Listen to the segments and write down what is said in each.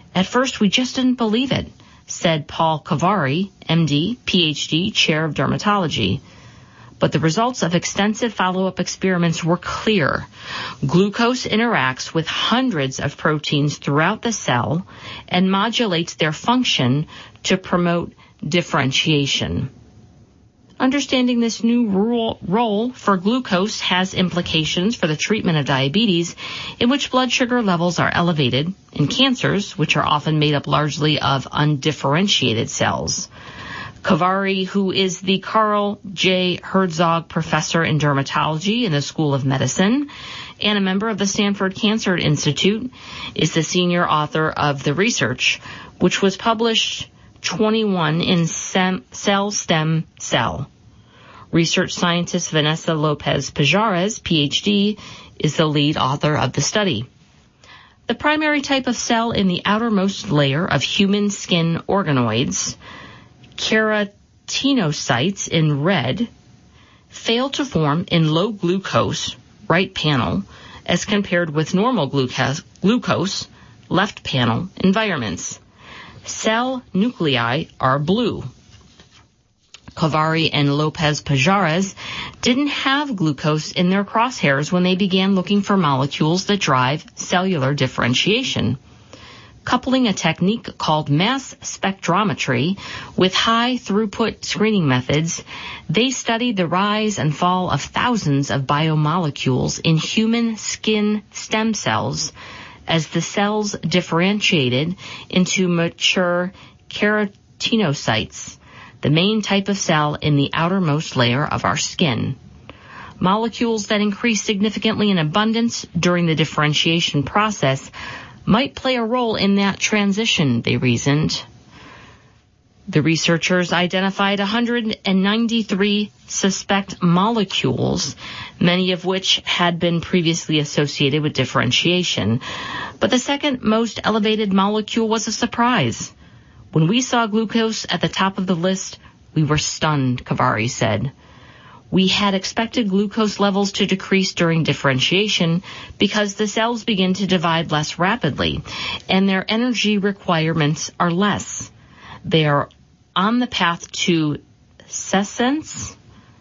At first, we just didn't believe it, said Paul Kavari, MD, PhD, Chair of Dermatology. But the results of extensive follow-up experiments were clear. Glucose interacts with hundreds of proteins throughout the cell and modulates their function to promote differentiation. Understanding this new role for glucose has implications for the treatment of diabetes, in which blood sugar levels are elevated, in cancers, which are often made up largely of undifferentiated cells. Kavari, who is the Carl J. Herzog Professor in Dermatology in the School of Medicine and a member of the Stanford Cancer Institute, is the senior author of the research, which was published 21 in Cell Stem Cell. Research scientist Vanessa Lopez Pajares, PhD, is the lead author of the study. The primary type of cell in the outermost layer of human skin organoids, keratinocytes in red, fail to form in low glucose, right panel, as compared with normal glucose, left panel environments. Cell nuclei are blue. Kavari and Lopez Pajares didn't have glucose in their crosshairs when they began looking for molecules that drive cellular differentiation. Coupling a technique called mass spectrometry with high-throughput screening methods, they studied the rise and fall of thousands of biomolecules in human skin stem cells as the cells differentiated into mature keratinocytes, the main type of cell in the outermost layer of our skin. Molecules that increase significantly in abundance during the differentiation process might play a role in that transition, they reasoned. The researchers identified 193 suspect molecules, many of which had been previously associated with differentiation. But the second most elevated molecule was a surprise. When we saw glucose at the top of the list, we were stunned, Kavari said. We had expected glucose levels to decrease during differentiation because the cells begin to divide less rapidly and their energy requirements are less. They are on the path to senescence,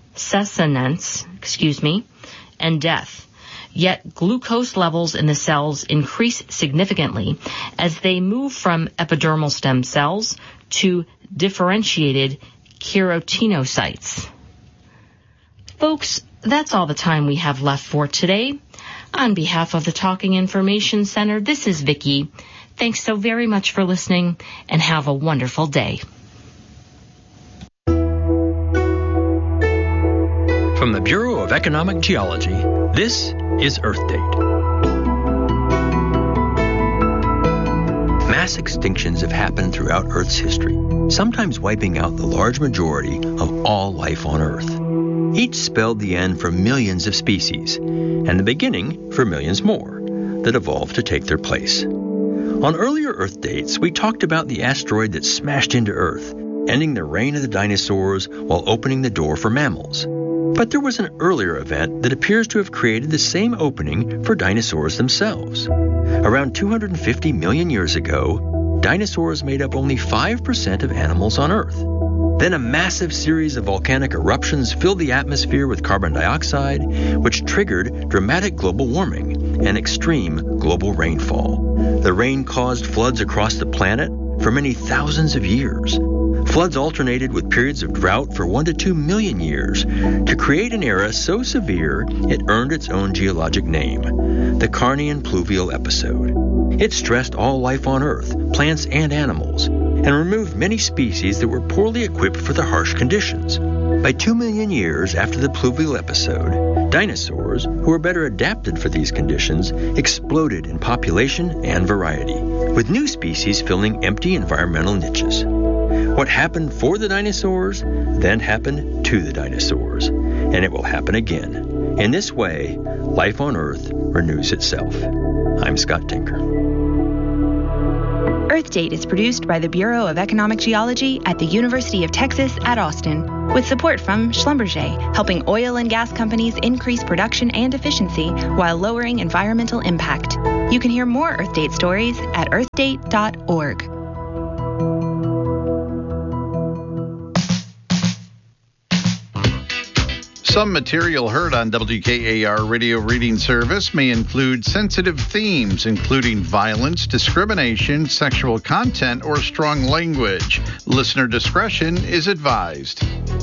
and death. Yet glucose levels in the cells increase significantly as they move from epidermal stem cells to differentiated keratinocytes. Folks, that's all the time we have left for today. On behalf of the Talking Information Center, this is Vicki. Thanks so very much for listening, and have a wonderful day. From the Bureau of Economic Geology, this is Earth Date. Mass extinctions have happened throughout Earth's history, sometimes wiping out the large majority of all life on Earth. Each spelled the end for millions of species, and the beginning for millions more that evolved to take their place. On earlier Earth dates, we talked about the asteroid that smashed into Earth, ending the reign of the dinosaurs while opening the door for mammals. But there was an earlier event that appears to have created the same opening for dinosaurs themselves. Around 250 million years ago, dinosaurs made up only 5% of animals on Earth. Then a massive series of volcanic eruptions filled the atmosphere with carbon dioxide, which triggered dramatic global warming and extreme global rainfall. The rain caused floods across the planet for many thousands of years. Floods alternated with periods of drought for 1 to 2 million years to create an era so severe it earned its own geologic name, the Carnian Pluvial Episode. It stressed all life on Earth, plants and animals, and removed many species that were poorly equipped for the harsh conditions. By 2 million years after the pluvial episode, dinosaurs, who were better adapted for these conditions, exploded in population and variety, with new species filling empty environmental niches. What happened for the dinosaurs then happened to the dinosaurs, and it will happen again. In this way, life on Earth renews itself. I'm Scott Tinker. Earth Date is produced by the Bureau of Economic Geology at the University of Texas at Austin. With support from Schlumberger, helping oil and gas companies increase production and efficiency while lowering environmental impact. You can hear more Earth Date stories at earthdate.org. Some material heard on WKAR radio reading service may include sensitive themes, including violence, discrimination, sexual content, or strong language. Listener discretion is advised.